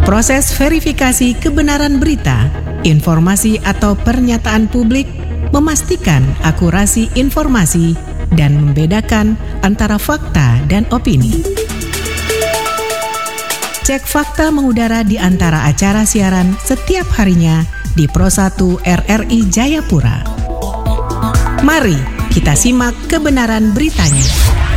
Proses verifikasi kebenaran berita, informasi atau pernyataan publik, memastikan akurasi informasi dan membedakan antara fakta dan opini. Cek fakta mengudara di antara acara siaran setiap harinya di Pro 1 RRI Jayapura. Mari kita simak kebenaran beritanya.